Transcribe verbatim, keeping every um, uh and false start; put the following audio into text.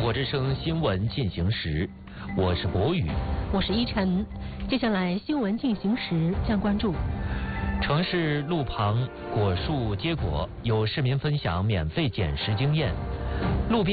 国之声新闻进行时，我是博宇， 我是依晨。接下来新闻进行时将关注： 城市路旁果树结果，有市民分享免费捡拾经验。路边